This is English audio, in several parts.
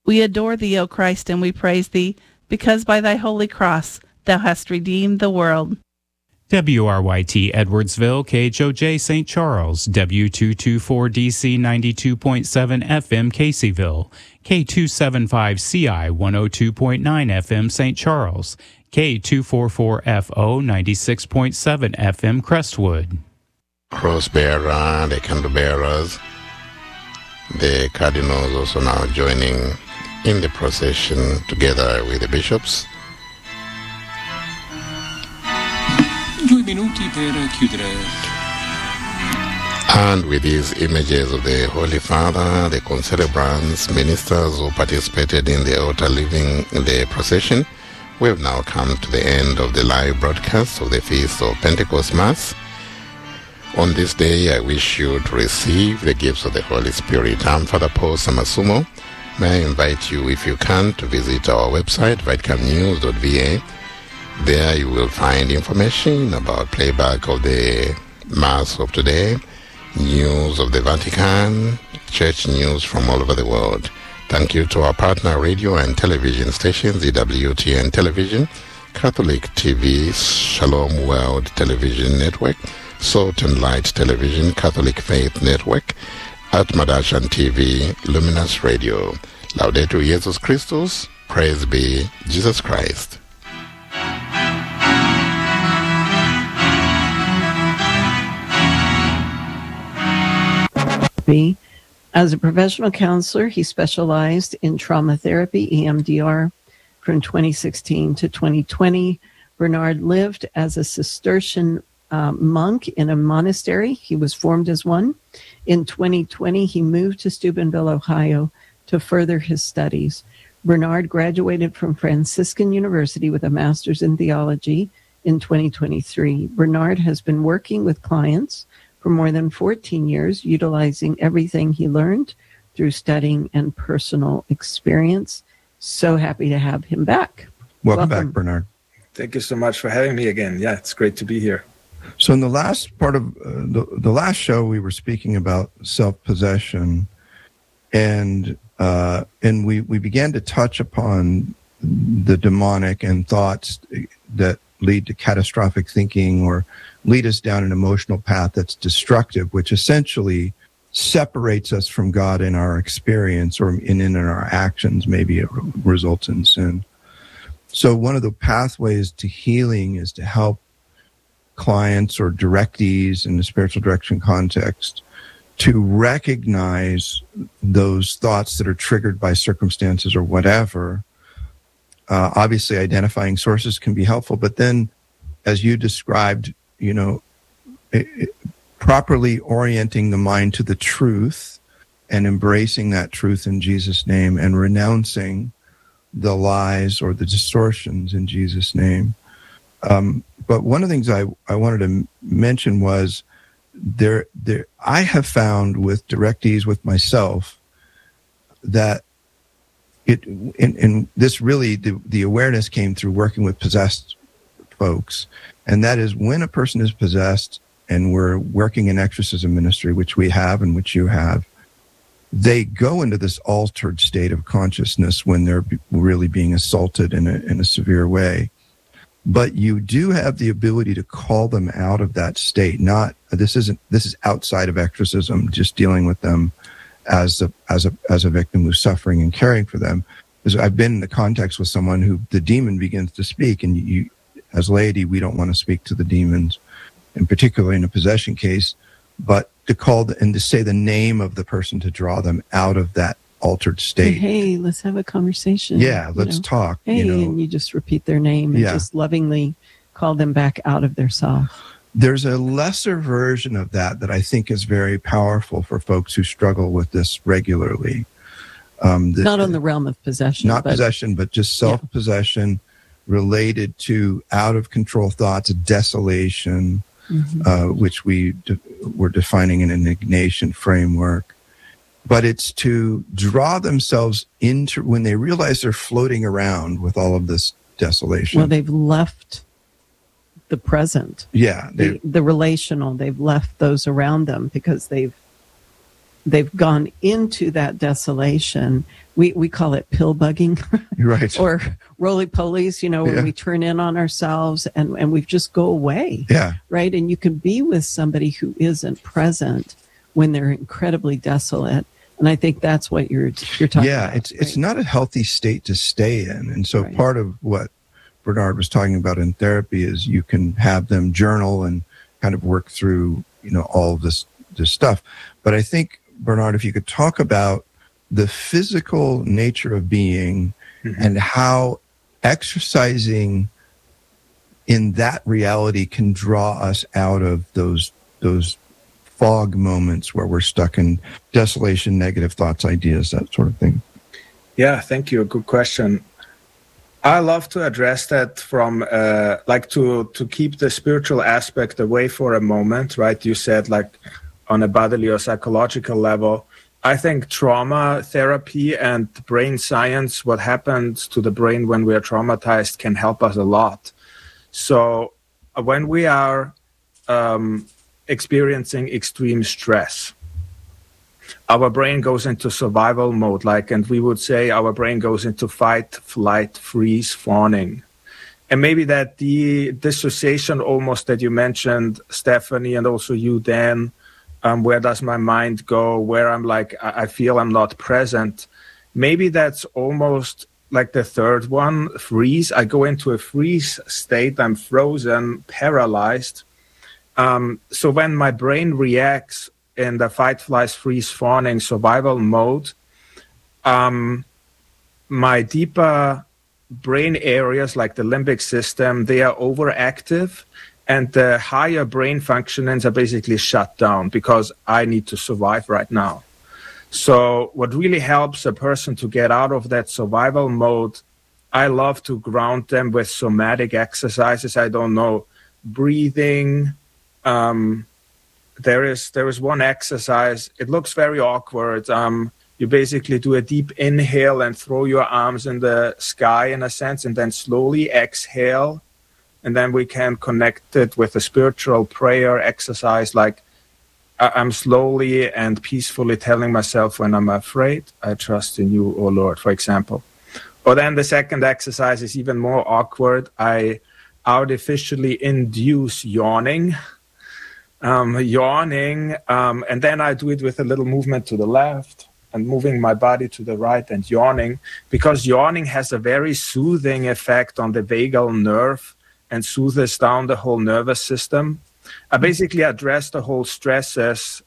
We adore thee, O Christ, and we praise thee, because by thy holy cross thou hast redeemed the world. WRYT Edwardsville, KHOJ St. Charles, W224DC 92.7 FM Caseyville, K275CI 102.9 FM St. Charles, K244FO 96.7 FM Crestwood. Cross bearer, the candle bearers, the cardinals also now joining in the procession together with the bishops. 2 minuti per chiudere. And with these images of the Holy Father, the concelebrants, ministers who participated in the altar leaving the procession, we have now come to the end of the live broadcast of the Feast of Pentecost Mass. On this day, I wish you to receive the gifts of the Holy Spirit. I'm Father Paul Samasumo. May I invite you, if you can, to visit our website, vaticannews.va. There you will find information about playback of the Mass of today, news of the Vatican, church news from all over the world. Thank you to our partner radio and television stations, EWTN Television, Catholic TV, Shalom World Television Network, Salt and Light Television, Catholic Faith Network, Atmadashan TV, Luminous Radio. Laudetur Jesus Christus, praise be Jesus Christ. As a professional counselor, he specialized in trauma therapy, EMDR, from 2016 to 2020. Bernard lived as a Cistercian monk in a monastery. He was formed as one. In 2020, he moved to Steubenville, Ohio, to further his studies. Bernard graduated from Franciscan University with a master's in theology in 2023. Bernard has been working with clients for more than 14 years, utilizing everything he learned through studying and personal experience. So happy to have him back. Welcome back, Bernard. Thank you so much for having me again. Yeah, it's great to be here. So in the last part of the last show, we were speaking about self-possession, and we began to touch upon the demonic and thoughts that lead to catastrophic thinking or lead us down an emotional path that's destructive, which essentially separates us from God in our experience or in our actions. Maybe it results in sin. So one of the pathways to healing is to help clients or directees in the spiritual direction context to recognize those thoughts that are triggered by circumstances or whatever. Obviously, identifying sources can be helpful, but then, as you described, properly orienting the mind to the truth and embracing that truth in Jesus' name and renouncing the lies or the distortions in Jesus' name. But one of the things I wanted to mention was I have found with directees, with myself, that this really, the awareness came through working with possessed folks. And that is when a person is possessed and we're working in exorcism ministry, which we have and which you have, they go into this altered state of consciousness when they're really being assaulted in a severe way. But you do have the ability to call them out of that state. This is outside of exorcism, just dealing with them as a victim who's suffering and caring for them. Because I've been in the context with someone who the demon begins to speak, and you, as laity, we don't want to speak to the demons, and particularly in a possession case, but to call and to say the name of the person to draw them out of that altered state. Hey, let's have a conversation. Yeah, let's talk. Hey, and you just repeat their name and just lovingly call them back out of their self. There's a lesser version of that I think is very powerful for folks who struggle with this regularly. Not on the realm of possession. Possession, but just self-possession related to out-of-control thoughts, desolation, which we're defining in an Ignatian framework. But it's to draw themselves into, when they realize they're floating around with all of this desolation. Well, they've left the present. Yeah. The relational, they've left those around them because they've they've gone into that desolation. We call it pill bugging, Right. or roly-polies, when we turn in on ourselves and we just go away. Yeah. Right. And you can be with somebody who isn't present when they're incredibly desolate. And I think that's what you're talking about. Yeah, it's not a healthy state to stay in. And so part of what Bernard was talking about in therapy is you can have them journal and kind of work through, all of this stuff. But I think, Bernard, if you could talk about the physical nature of being and how exercising in that reality can draw us out of those fog moments where we're stuck in desolation, negative thoughts, ideas, that sort of thing. Yeah, thank you. Good question. I love to address that from to keep the spiritual aspect away for a moment, right? You said like on a bodily or psychological level. I think trauma therapy and brain science, what happens to the brain when we are traumatized, can help us a lot. So when we are experiencing extreme stress, our brain goes into survival mode, and we would say our brain goes into fight, flight, freeze, fawning. And maybe that the dissociation almost that you mentioned, Stephanie, and also you, Dan, where does my mind go, where I'm I feel I'm not present. Maybe that's almost like the third one, freeze. I go into a freeze state, I'm frozen, paralyzed. So when my brain reacts in the fight, flight, freeze, fawning, survival mode, my deeper brain areas like the limbic system, they are overactive, and the higher brain functionings are basically shut down because I need to survive right now. So what really helps a person to get out of that survival mode, I love to ground them with somatic exercises. I don't know, breathing. There is one exercise. It looks very awkward. You basically do a deep inhale and throw your arms in the sky in a sense, and then slowly exhale. And then we can connect it with a spiritual prayer exercise, like I'm slowly and peacefully telling myself when I'm afraid, I trust in you, O Lord, for example. Or then the second exercise is even more awkward. I artificially induce yawning. And then I do it with a little movement to the left and moving my body to the right and yawning, because yawning has a very soothing effect on the vagal nerve and soothes down the whole nervous system. I basically address the whole stressors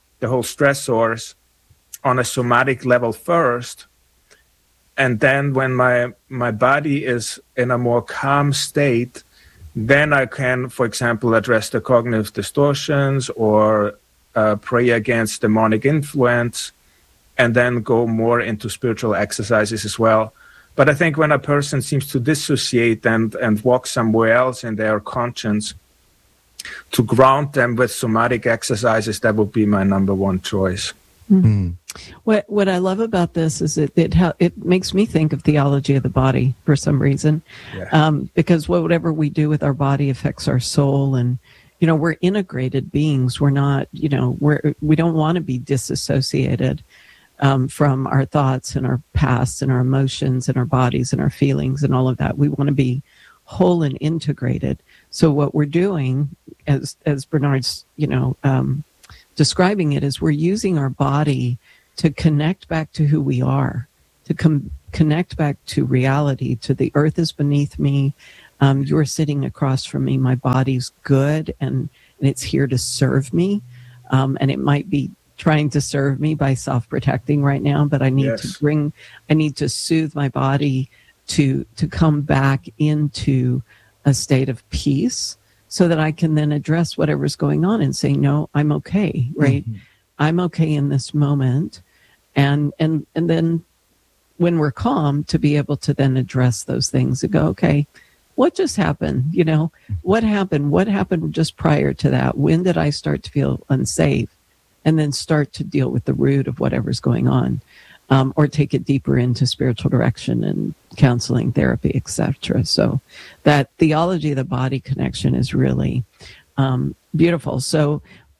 on a somatic level first. And then when my body is in a more calm state, then I can, for example, address the cognitive distortions or pray against demonic influence, and then go more into spiritual exercises as well. But I think when a person seems to dissociate and walk somewhere else in their conscience, to ground them with somatic exercises, that would be my number one choice. Mm-hmm. What I love about this is it makes me think of theology of the body for some reason, because whatever we do with our body affects our soul, and we're integrated beings. We're not, we don't want to be disassociated from our thoughts and our past and our emotions and our bodies and our feelings and all of that. We want to be whole and integrated. So what we're doing, as Bernard's, describing it, is we're using our body to connect back to who we are, to connect back to reality, to the earth is beneath me. You're sitting across from me. My body's good, and it's here to serve me. And it might be trying to serve me by self-protecting right now, but I need to soothe my body to come back into a state of peace, so that I can then address whatever's going on and say, no, I'm okay, right? Mm-hmm. I'm okay in this moment. And then when we're calm, to be able to then address those things and go, okay, what just happened? What happened? What happened just prior to that? When did I start to feel unsafe? And then start to deal with the root of whatever's going on, or take it deeper into spiritual direction and counseling, therapy, etc. So that theology of the body connection is really beautiful. So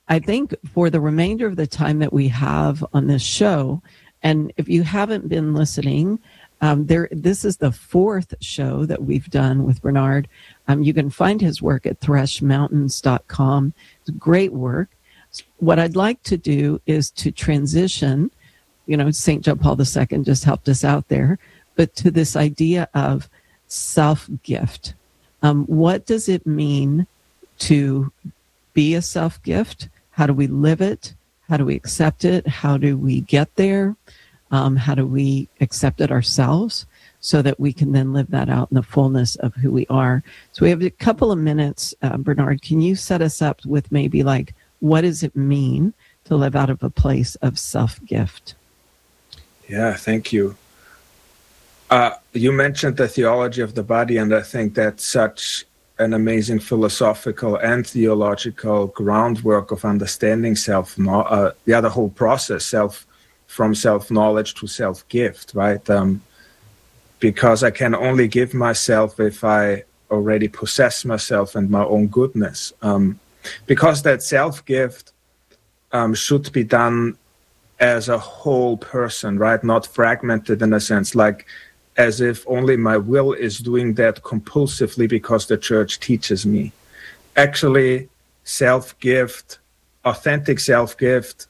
I think for the remainder of the time that we have on this show, and if you haven't been listening, this is the 4th show that we've done with Bernard. You can find his work at threshmountains.com. It's great work. What I'd like to do is to transition, St. John Paul II just helped us out there, but to this idea of self-gift. What does it mean to be a self-gift? How do we live it? How do we accept it? How do we get there? How do we accept it ourselves so that we can then live that out in the fullness of who we are? So we have a couple of minutes. Bernard, can you set us up with maybe like, what does it mean to live out of a place of self-gift? Yeah, thank you. You mentioned the theology of the body, and I think that's such an amazing philosophical and theological groundwork of understanding the whole process, from self-knowledge to self-gift, right? Because I can only give myself if I already possess myself and my own goodness. Because that self-gift should be done as a whole person, right? Not fragmented in a sense, like as if only my will is doing that compulsively because the church teaches me. Actually, self-gift, authentic self-gift,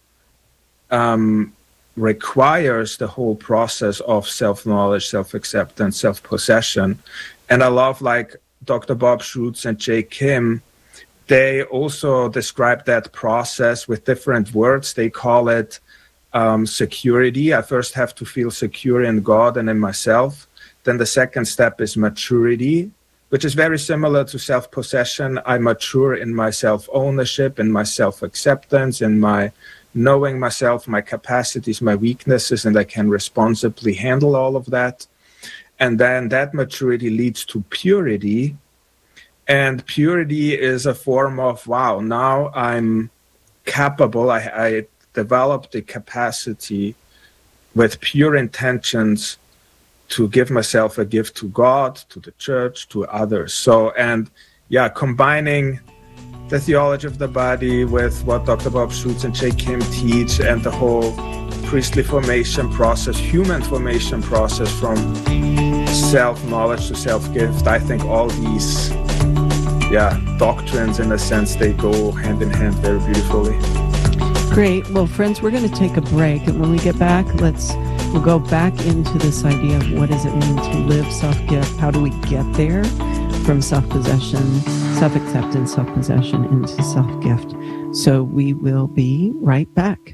requires the whole process of self-knowledge, self-acceptance, self-possession. And I love, like, Dr. Bob Schuchts and Jay Kim, they also describe that process with different words. They call it security. I first have to feel secure in God and in myself. Then the second step is maturity, which is very similar to self-possession. I mature in my self-ownership, in my self-acceptance, in my knowing myself, my capacities, my weaknesses, and I can responsibly handle all of that. And then that maturity leads to purity. And purity is a form of, wow, now I'm capable. I developed the capacity with pure intentions to give myself a gift to God, to the church, to others. So, and yeah, combining the theology of the body with what Dr. Bob Schuchts and Jay Kim teach, and the whole priestly formation process, human formation process from self-knowledge to self-gift. I think all these, doctrines, in a sense, they go hand in hand very beautifully. Great. Well, friends, we're going to take a break, and when we get back, we'll go back into this idea of what does it mean to live self-gift? How do we get there from self-possession, self-acceptance, self-possession into self-gift? So we will be right back.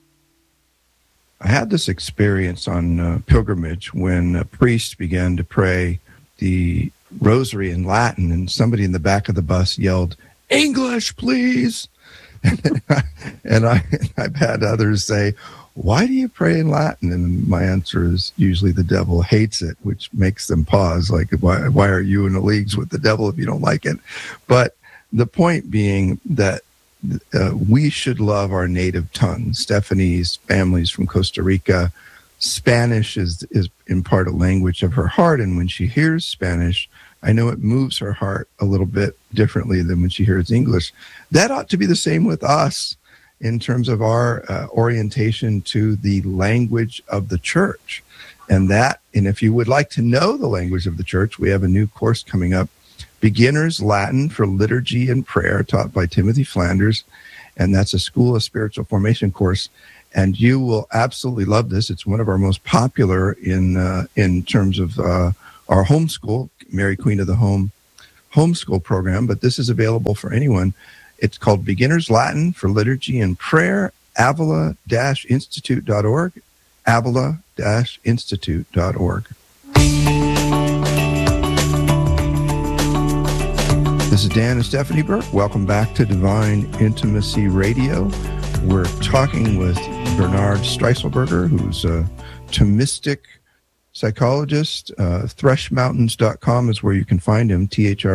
I had this experience on pilgrimage when a priest began to pray the rosary in Latin, and somebody in the back of the bus yelled, "English, please!" And I've had others say, "Why do you pray in Latin?" And my answer is usually the devil hates it, which makes them pause, like, why are you in the leagues with the devil if you don't like it? But the point being that we should love our native tongue. Stephanie's family's from Costa Rica. Spanish is in part a language of her heart, and when she hears Spanish, I know it moves her heart a little bit differently than when she hears English. That ought to be the same with us in terms of our orientation to the language of the church. And if you would like to know the language of the church, we have a new course coming up, Beginner's Latin for Liturgy and Prayer, taught by Timothy Flanders. And that's a School of Spiritual Formation course. And you will absolutely love this. It's one of our most popular in terms of our homeschool, Mary Queen of the Home homeschool program. But this is available for anyone. It's called Beginner's Latin for Liturgy and Prayer, Avila-Institute.org, Avila-Institute.org. This is Dan and Stephanie Burke. Welcome back to Divine Intimacy Radio. We're talking with Bernard Streisselberger, who's a Thomistic psychologist. Threshmountains.com is where you can find him,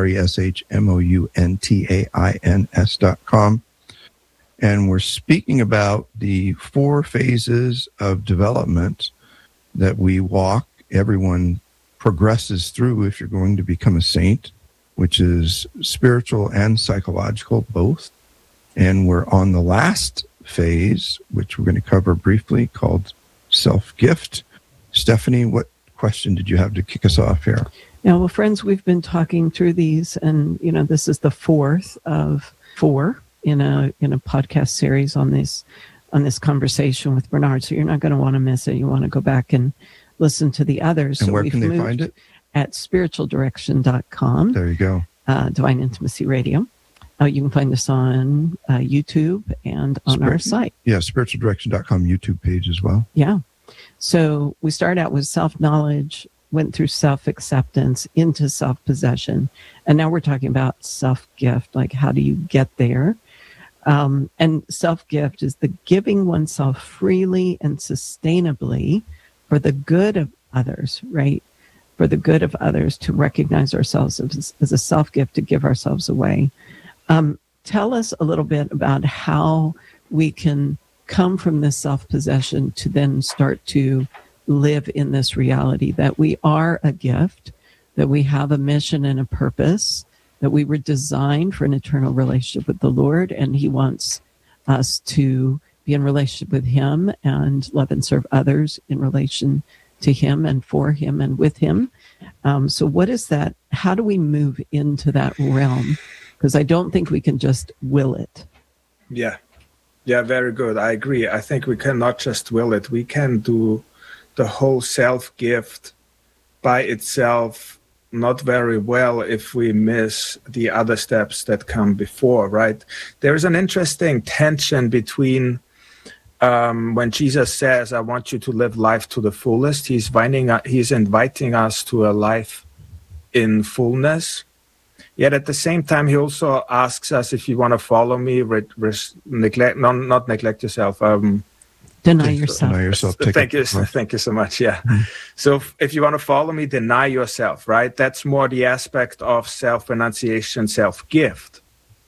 THRESHMOUNTAINS.com. And we're speaking about the 4 phases of development that we walk. Everyone progresses through if you're going to become a saint, which is spiritual and psychological, both. And we're on the last phase, which we're going to cover briefly, called self-gift. Stephanie, what question did you have to kick us off here? Yeah, well, friends, we've been talking through these, and this is the fourth of 4 in a podcast series on this conversation with Bernard. So you're not going to want to miss it. You want to go back and listen to the others. And so where can they find it? At spiritualdirection.com. There you go. Divine Intimacy Radio. You can find us on YouTube and on our site. Yeah, spiritualdirection.com YouTube page as well. Yeah. So we started out with self-knowledge, went through self-acceptance, into self-possession, and now we're talking about self-gift, like how do you get there? And self-gift is the giving oneself freely and sustainably for the good of others, right? For the good of others, to recognize ourselves as a self-gift, to give ourselves away. Tell us a little bit about how we can come from this self-possession to then start to live in this reality that we are a gift, that we have a mission and a purpose, that we were designed for an eternal relationship with the Lord, and He wants us to be in relationship with Him and love and serve others in relation to Him and for Him and with Him. So what is that? How do we move into that realm? Because I don't think we can just will it. Yeah, very good. I agree. I think we cannot just will it. We can do the whole self-gift by itself not very well if we miss the other steps that come before, right? There's an interesting tension between when Jesus says, I want you to live life to the fullest. He's inviting us to a life in fullness. Yet at the same time, he also asks us, if you want to follow me, not neglect yourself. Deny yourself. Deny yourself. Thank you so much. Yeah. So if you want to follow me, deny yourself, right? That's more the aspect of self-renunciation, self-gift.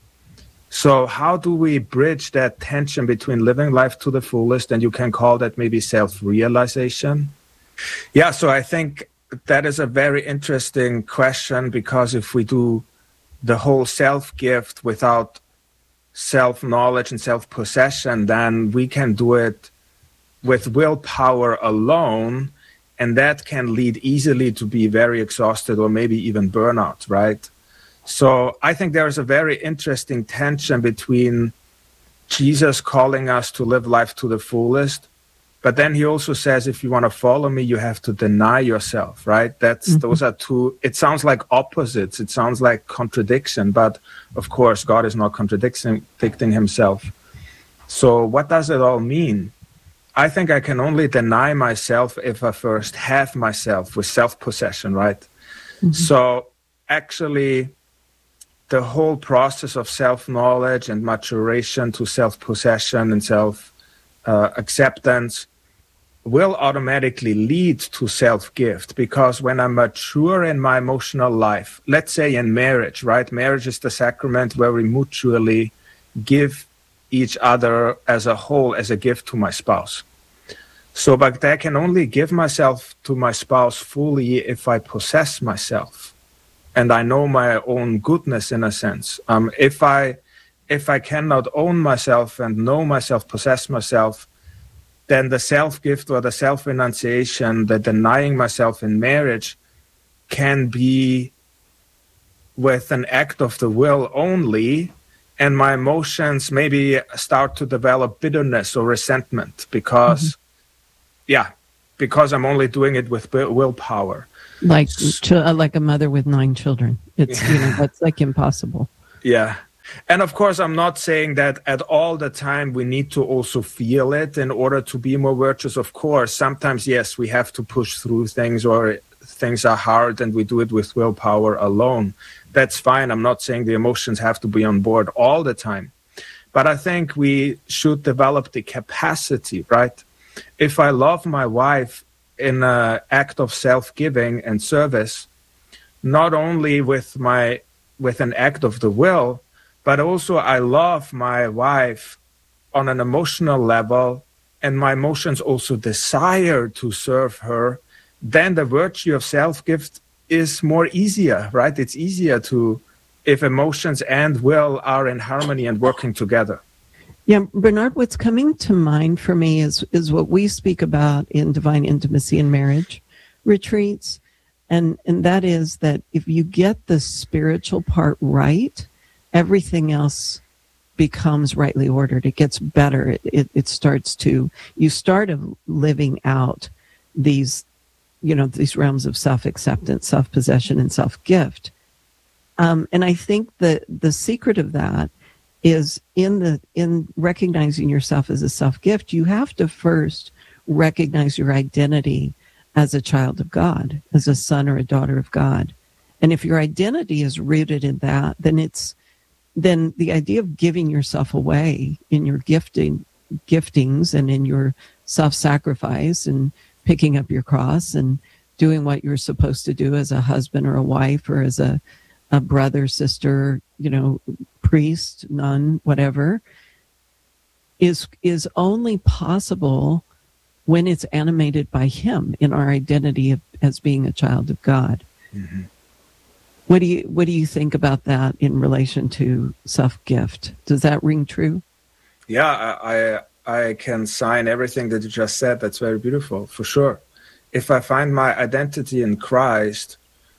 So how do we bridge that tension between living life to the fullest, and you can call that maybe self-realization? Yeah, so I think that is a very interesting question, because if we do the whole self-gift without self-knowledge and self-possession, then we can do it with willpower alone, and that can lead easily to be very exhausted or maybe even burnout, right? So I think there is a very interesting tension between Jesus calling us to live life to the fullest, but then he also says, if you want to follow me, you have to deny yourself, right? Those are two, it sounds like opposites. It sounds like contradiction, but of course, God is not contradicting himself. So what does it all mean? I think I can only deny myself if I first have myself with self-possession, right? Mm-hmm. So actually, the whole process of self-knowledge and maturation to self-possession and self-acceptance will automatically lead to self-gift, because when I'm mature in my emotional life, let's say in marriage, right? Marriage is the sacrament where we mutually give each other as a whole, as a gift to my spouse. So, but I can only give myself to my spouse fully if I possess myself and I know my own goodness, in a sense. If I cannot own myself and know myself, possess myself, then the self-gift or the self-renunciation, the denying myself in marriage, can be with an act of the will only, and my emotions maybe start to develop bitterness or resentment because I'm only doing it with willpower. Like a mother with 9 children. It's, that's like impossible. Yeah. And of course, I'm not saying that at all the time we need to also feel it in order to be more virtuous. Of course, sometimes, yes, we have to push through things, or things are hard and we do it with willpower alone. That's fine. I'm not saying the emotions have to be on board all the time. But I think we should develop the capacity, right? If I love my wife in an act of self-giving and service, not only with an act of the will, but also I love my wife on an emotional level, and my emotions also desire to serve her, then the virtue of self-gift is more easier, right? It's easier to if emotions and will are in harmony and working together. Yeah, Bernard, what's coming to mind for me is what we speak about in Divine Intimacy and Marriage retreats. And that is that if you get the spiritual part right, everything else becomes rightly ordered. It gets better. It starts to, you start living out these, these realms of self-acceptance, self-possession, and self-gift. And I think that the secret of that is in recognizing yourself as a self-gift. You have to first recognize your identity as a child of God, as a son or a daughter of God. And if your identity is rooted in that, then the idea of giving yourself away in your giftings and in your self-sacrifice and picking up your cross and doing what you're supposed to do as a husband or a wife or as a brother, sister, priest, nun, whatever, is only possible when it's animated by Him in our identity as being a child of God. Mm-hmm. What do you think about that in relation to self-gift? Does that ring true? Yeah, I can sign everything that you just said. That's very beautiful, for sure. If I find my identity in Christ,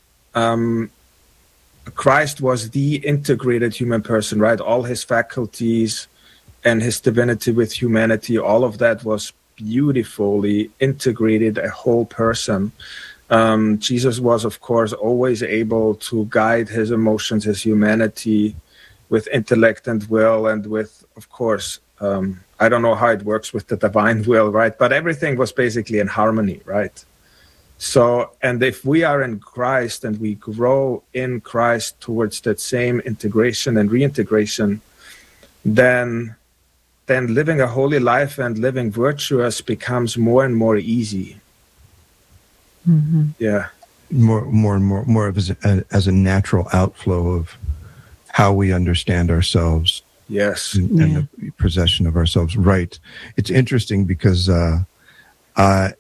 Christ was the integrated human person, right? All his faculties and his divinity with humanity, all of that was beautifully integrated, a whole person. Jesus was, of course, always able to guide his emotions, his humanity with intellect and will and with, of course, I don't know how it works with the divine will, right? But everything was basically in harmony, right? So, and if we are in Christ and we grow in Christ towards that same integration and reintegration, then living a holy life and living virtuous becomes more and more easy. Mm-hmm. Yeah. More of as a natural outflow of how we understand ourselves. Yes. And the possession of ourselves. Right. It's interesting because I've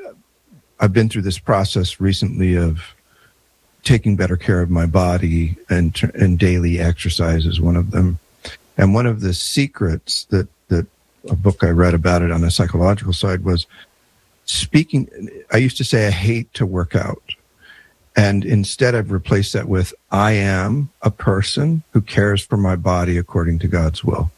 been through this process recently of taking better care of my body, and daily exercise is one of them. And one of the secrets that a book I read about it on the psychological side was speaking. I used to say I hate to work out. And instead I've replaced that with I am a person who cares for my body according to God's will.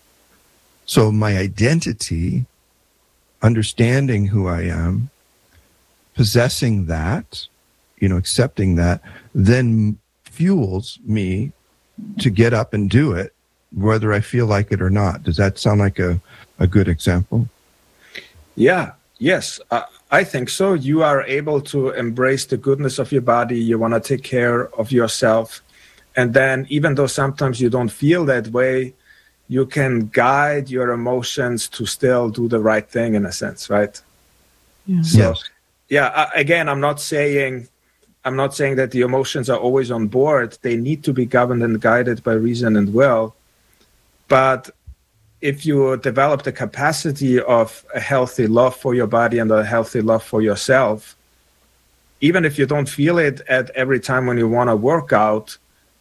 So my identity, understanding who I am, possessing that, accepting that, then fuels me to get up and do it, whether I feel like it or not. Does that sound like a good example? Yeah. Yes. I think so. You are able to embrace the goodness of your body. You want to take care of yourself. And then even though sometimes you don't feel that way, you can guide your emotions to still do the right thing in a sense, right? Yeah. So, yes. Yeah, again, I'm not saying that the emotions are always on board. They need to be governed and guided by reason and will. But if you develop the capacity of a healthy love for your body and a healthy love for yourself, even if you don't feel it at every time when you want to work out,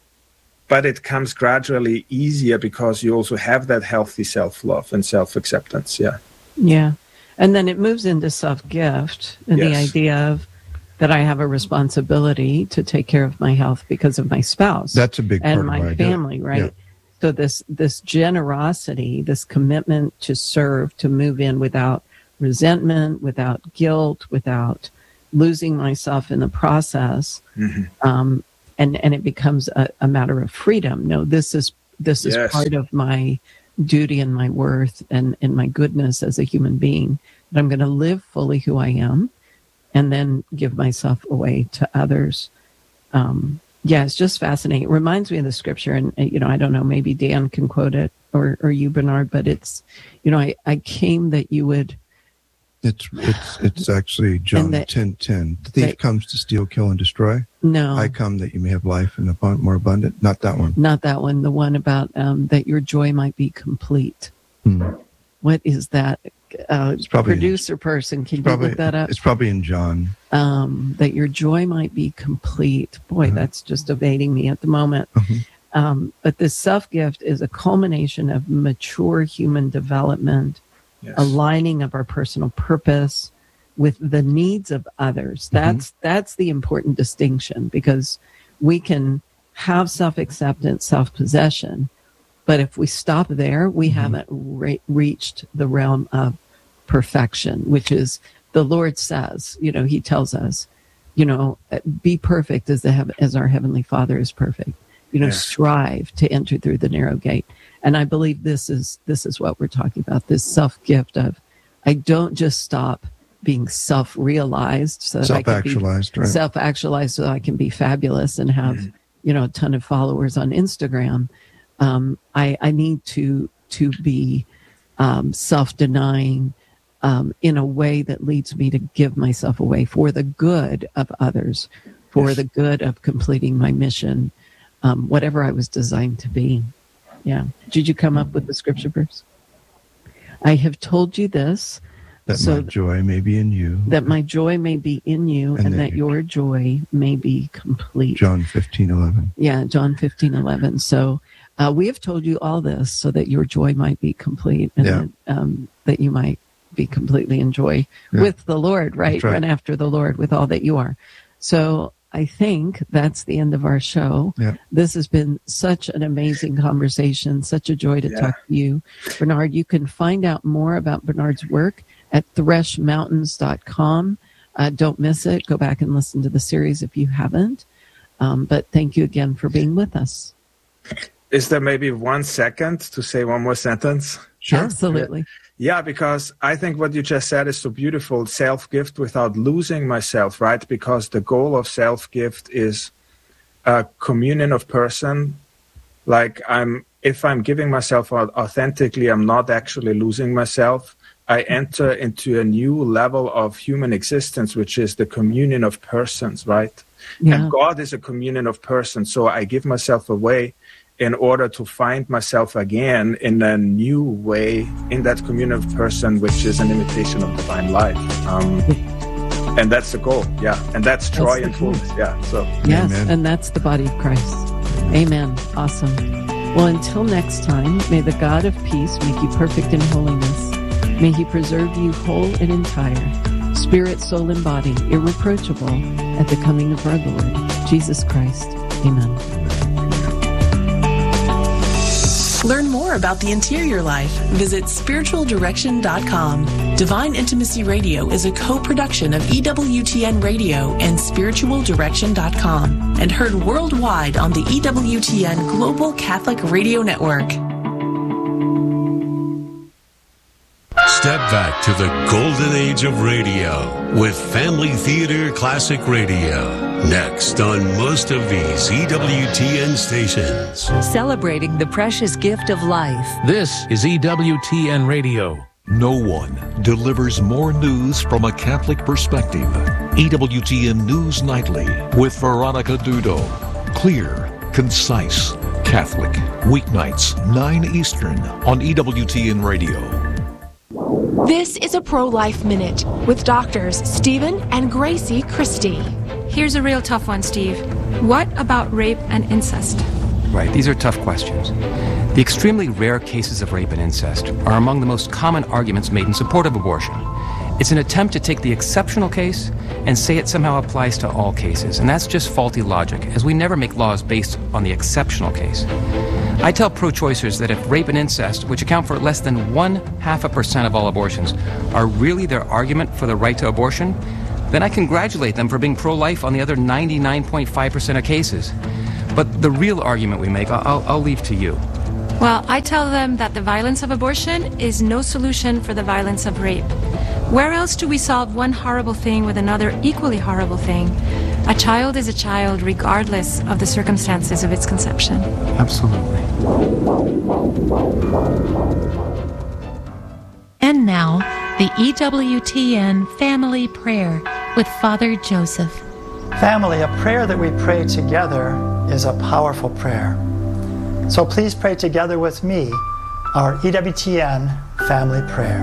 but it comes gradually easier because you also have that healthy self-love and self-acceptance. Yeah. Yeah. And then it moves into self-gift and the idea of that I have a responsibility to take care of my health because of my spouse. That's a big part and of my family, right? Yeah. So this generosity, this commitment to serve, to move in without resentment, without guilt, without losing myself in the process, and it becomes a matter of freedom. No, this is part of my duty and my worth and my goodness as a human being. That I'm going to live fully who I am, and then give myself away to others. Yeah, it's just fascinating. It reminds me of the scripture, and I don't know, maybe Dan can quote it, or you, Bernard, but it's, I came that you would. It's actually John 10:10. The thief comes to steal, kill, and destroy. No, I come that you may have life and more abundant. Not that one. Not that one. The one about that your joy might be complete. What is that? It's probably producer person. Can you look that up? It's probably in John. That your joy might be complete. Boy, that's just evading me at the moment. But this self-gift is a culmination of mature human development, Yes. aligning of our personal purpose with the needs of others. That's the important distinction, because we can have self-acceptance, self-possession, but if we stop there, we haven't reached the realm of perfection, which is, the Lord says, he tells us, be perfect as our Heavenly Father is perfect. Strive to enter through the narrow gate. And I believe this is what we're talking about, this self-gift of, I don't just stop being self-realized so that I can be self-actualized so I can be fabulous and have, a ton of followers on Instagram. I need to be self-denying in a way that leads me to give myself away for the good of others, for the good of completing my mission, whatever I was designed to be. Yeah. Did you come up with the scripture verse? I have told you this, that my joy may be in you. That my joy may be in you, and that your joy may be complete. John 15:11. Yeah, John 15:11. So we have told you all this so that your joy might be complete, and that you might be completely in joy with the Lord, right? Run after the Lord with all that you are. So I think that's the end of our show. Yeah. This has been such an amazing conversation, such a joy to talk to you. Bernard, you can find out more about Bernard's work at threshmountains.com. Don't miss it. Go back and listen to the series if you haven't. But thank you again for being with us. Is there maybe 1 second to say one more sentence? Sure. Absolutely. Yeah, because I think what you just said is so beautiful, self-gift without losing myself, right? Because the goal of self-gift is a communion of person. Like if I'm giving myself authentically, I'm not actually losing myself. I enter into a new level of human existence, which is the communion of persons, right? Yeah. And God is a communion of persons. So I give myself away in order to find myself again in a new way in that communion of person, which is an imitation of divine life. And that's the goal, and that's joy and fullness, So yes, amen. And that's the body of Christ. Amen. Awesome. Well, until next time, may the God of peace make you perfect in holiness. May he preserve you whole and entire, spirit, soul, and body, irreproachable at the coming of our Lord, Jesus Christ. Amen. Learn more about the interior life. Visit spiritualdirection.com. Divine Intimacy Radio is a co-production of EWTN Radio and spiritualdirection.com and heard worldwide on the EWTN Global Catholic Radio Network. Step back to the golden age of radio with Family Theater Classic Radio. Next on most of these EWTN stations. Celebrating the precious gift of life. This is EWTN Radio. No one delivers more news from a Catholic perspective. EWTN News Nightly with Veronica Dudo. Clear, concise, Catholic. Weeknights, 9 Eastern on EWTN Radio. This is a Pro-Life Minute with doctors Stephen and Gracie Christie. Here's a real tough one, Steve. What about rape and incest? Right, these are tough questions. The extremely rare cases of rape and incest are among the most common arguments made in support of abortion. It's an attempt to take the exceptional case and say it somehow applies to all cases, and that's just faulty logic, as we never make laws based on the exceptional case. I tell pro-choicers that if rape and incest, which account for less than 0.5% of all abortions, are really their argument for the right to abortion, then I congratulate them for being pro-life on the other 99.5% of cases. But the real argument we make, I'll leave to you. Well, I tell them that the violence of abortion is no solution for the violence of rape. Where else do we solve one horrible thing with another equally horrible thing? A child is a child regardless of the circumstances of its conception. Absolutely. And now, the EWTN Family Prayer with Father Joseph. Family, a prayer that we pray together is a powerful prayer. So please pray together with me our EWTN Family Prayer.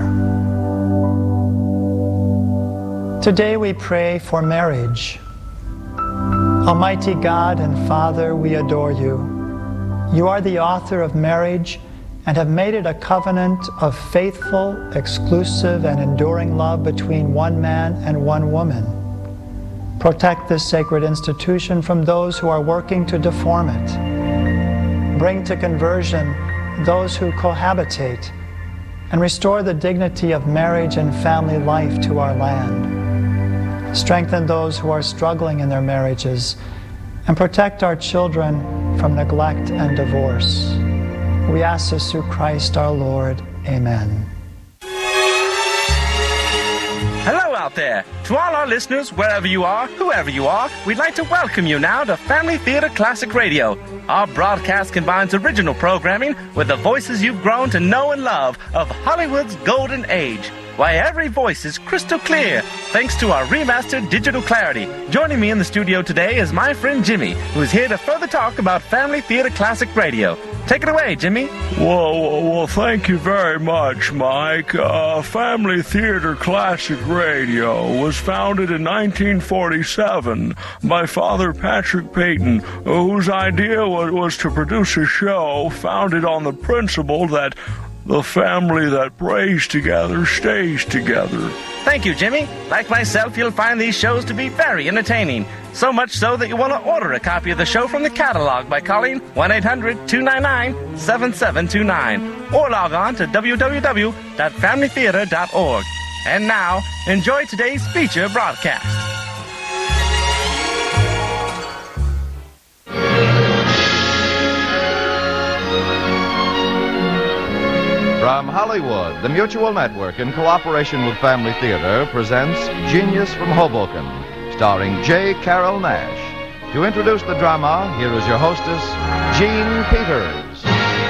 Today we pray for marriage. Almighty God and Father, we adore you. You are the author of marriage and have made it a covenant of faithful, exclusive, and enduring love between one man and one woman. Protect this sacred institution from those who are working to deform it. Bring to conversion those who cohabitate, and restore the dignity of marriage and family life to our land. Strengthen those who are struggling in their marriages, and protect our children from neglect and divorce. We ask this through Christ our Lord. Amen. Hello out there. To all our listeners, wherever you are, whoever you are, we'd like to welcome you now to Family Theater Classic Radio. Our broadcast combines original programming with the voices you've grown to know and love of Hollywood's golden age. Why, every voice is crystal clear, thanks to our remastered digital clarity. Joining me in the studio today is my friend Jimmy, who is here to further talk about Family Theater Classic Radio. Take it away, Jimmy. Well, thank you very much, Mike. Family Theater Classic Radio was founded in 1947 by Father Patrick Peyton, whose idea was to produce a show founded on the principle that the family that prays together stays together. Thank you, Jimmy. Like myself, you'll find these shows to be very entertaining. So much so that you want to order a copy of the show from the catalog by calling 1-800-299-7729 or log on to www.familytheater.org. And now, enjoy today's feature broadcast. From Hollywood, the Mutual Network, in cooperation with Family Theater, presents Genius from Hoboken, starring J. Carrol Naish. To introduce the drama, here is your hostess, Jean Peters.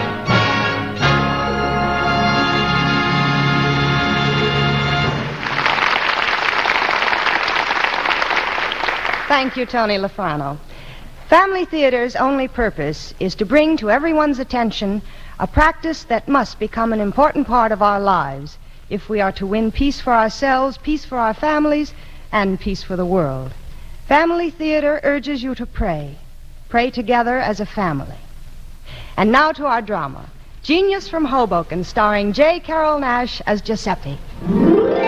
Thank you, Tony Lafrano. Family Theater's only purpose is to bring to everyone's attention a practice that must become an important part of our lives if we are to win peace for ourselves, peace for our families, and peace for the world. Family Theater urges you to pray. Pray together as a family. And now to our drama, Genius from Hoboken, starring J. Carrol Naish as Giuseppe.